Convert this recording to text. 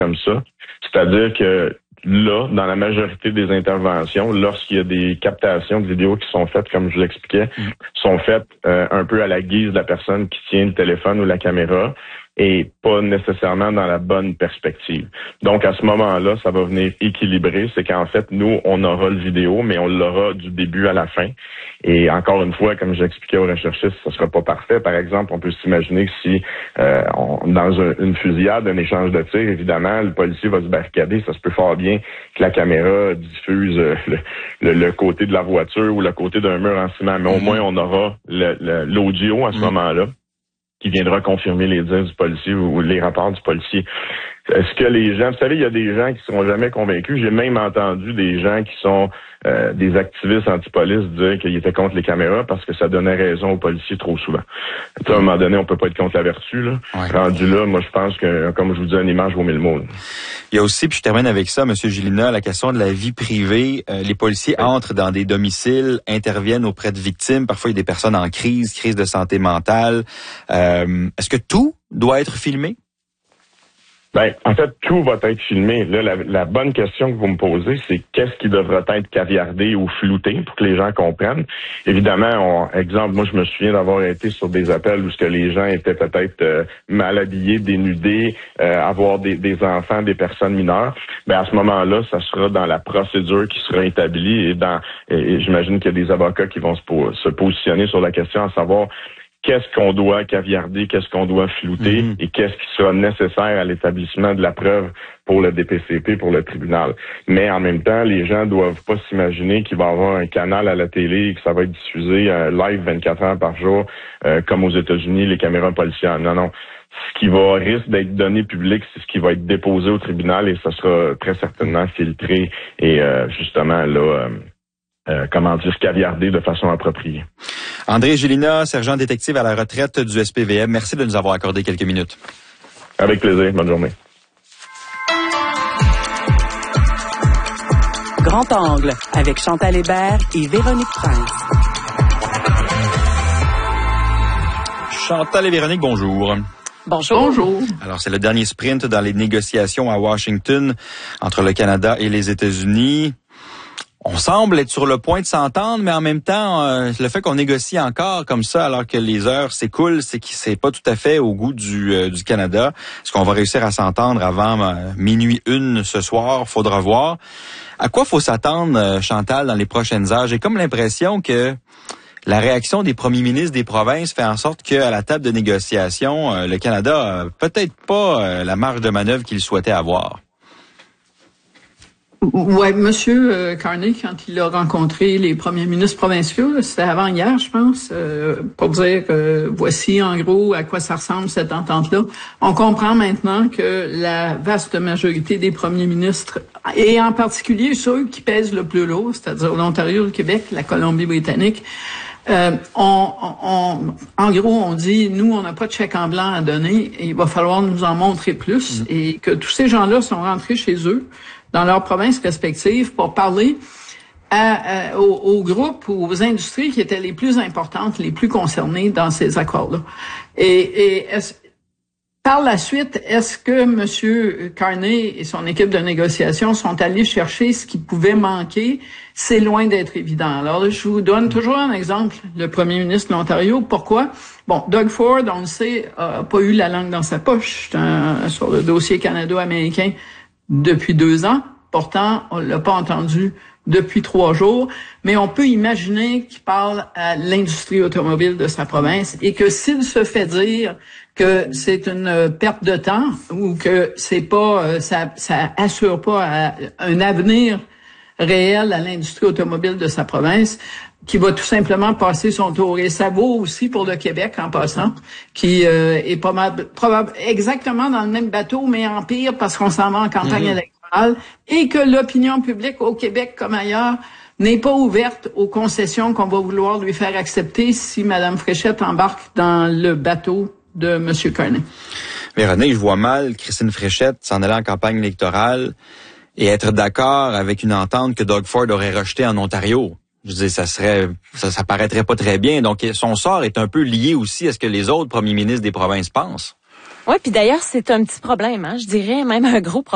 comme ça. C'est-à-dire que là, dans la majorité des interventions, lorsqu'il y a des captations de vidéos qui sont faites, comme je l'expliquais, sont faites un peu à la guise de la personne qui tient le téléphone ou la caméra et pas nécessairement dans la bonne perspective. Donc, à ce moment-là, ça va venir équilibrer. C'est qu'en fait, nous, on aura le vidéo, mais on l'aura du début à la fin. Et encore une fois, comme j'expliquais aux recherchistes, ça sera pas parfait. Par exemple, on peut s'imaginer que si dans une fusillade, un échange de tirs, évidemment, le policier va se barricader. Ça se peut fort bien que la caméra diffuse le côté de la voiture ou le côté d'un mur en ciment. Mais au moins, on aura l'audio à ce moment-là, qui viendra confirmer les dires du policier ou les rapports du policier. Est-ce que les gens, vous savez, il y a des gens qui seront jamais convaincus. J'ai même entendu des gens qui sont des activistes anti-police dire qu'ils étaient contre les caméras parce que ça donnait raison aux policiers trop souvent. À un moment donné, on peut pas être contre la vertu, là. Ouais. Rendu là, moi, je pense que, comme je vous dis, une image vaut 1000 mots, là. Il y a aussi, puis je termine avec ça, M. Gélina, la question de la vie privée. Les policiers entrent dans des domiciles, interviennent auprès de victimes. Parfois, il y a des personnes en crise de santé mentale. Est-ce que tout doit être filmé? Ben, en fait, tout va être filmé. Là, la bonne question que vous me posez, c'est qu'est-ce qui devra être caviardé ou flouté pour que les gens comprennent. Évidemment, exemple, moi, je me souviens d'avoir été sur des appels où ce que les gens étaient peut-être mal habillés, dénudés, avoir des enfants, des personnes mineures. Ben, à ce moment-là, ça sera dans la procédure qui sera établie et j'imagine qu'il y a des avocats qui vont se positionner sur la question à savoir qu'est-ce qu'on doit caviarder, qu'est-ce qu'on doit flouter et qu'est-ce qui sera nécessaire à l'établissement de la preuve pour le DPCP, pour le tribunal. Mais en même temps, les gens doivent pas s'imaginer qu'il va y avoir un canal à la télé et que ça va être diffusé live 24 heures par jour, comme aux États-Unis, les caméras policières. Non. Ce qui risque d'être donné public, c'est ce qui va être déposé au tribunal et ça sera très certainement filtré et justement là... caviardé de façon appropriée. André Gélina, sergent détective à la retraite du SPVM, merci de nous avoir accordé quelques minutes. Avec plaisir. Bonne journée. Grand Angle, avec Chantal Hébert et Véronique Prince. Chantal et Véronique, bonjour. Bonjour. Alors, c'est le dernier sprint dans les négociations à Washington entre le Canada et les États-Unis. On semble être sur le point de s'entendre, mais en même temps, le fait qu'on négocie encore comme ça alors que les heures s'écoulent, c'est que c'est pas tout à fait au goût du Canada. Est-ce qu'on va réussir à s'entendre avant minuit 1 ce soir? Faudra voir. À quoi faut s'attendre, Chantal, dans les prochaines heures? J'ai comme l'impression que la réaction des premiers ministres des provinces fait en sorte qu'à la table de négociation, le Canada a peut-être pas la marge de manœuvre qu'il souhaitait avoir. Ouais, Monsieur Carney, quand il a rencontré les premiers ministres provinciaux, c'était avant hier, je pense, pour dire voici en gros à quoi ça ressemble cette entente-là. On comprend maintenant que la vaste majorité des premiers ministres, et en particulier ceux qui pèsent le plus lourd, c'est-à-dire l'Ontario, le Québec, la Colombie-Britannique, en gros, on dit, nous, on n'a pas de chèque en blanc à donner, et il va falloir nous en montrer plus, et que tous ces gens-là sont rentrés chez eux, dans leurs provinces respectives, pour parler aux groupes ou aux industries qui étaient les plus importantes, les plus concernées dans ces accords-là. Et par la suite, est-ce que M. Carney et son équipe de négociation sont allés chercher ce qui pouvait manquer? C'est loin d'être évident. Alors là, je vous donne toujours un exemple, le premier ministre de l'Ontario. Pourquoi? Bon, Doug Ford, on le sait, a pas eu la langue dans sa poche sur le dossier canado-américain depuis 2 ans. Pourtant, on l'a pas entendu depuis 3 jours. Mais on peut imaginer qu'il parle à l'industrie automobile de sa province et que s'il se fait dire que c'est une perte de temps ou que c'est pas, ça assure pas un avenir réel à l'industrie automobile de sa province, qui va tout simplement passer son tour. Et ça vaut aussi pour le Québec, en passant, qui est probable exactement dans le même bateau, mais en pire, parce qu'on s'en va en campagne électorale, et que l'opinion publique au Québec comme ailleurs n'est pas ouverte aux concessions qu'on va vouloir lui faire accepter si Mme Fréchette embarque dans le bateau de M. Carney. Véronique, je vois mal Christine Fréchette s'en aller en campagne électorale et être d'accord avec une entente que Doug Ford aurait rejetée en Ontario. Je dis, ça paraîtrait pas très bien. Donc, son sort est un peu lié aussi à ce que les autres premiers ministres des provinces pensent. Oui, puis d'ailleurs, c'est un petit problème, je dirais même un gros problème.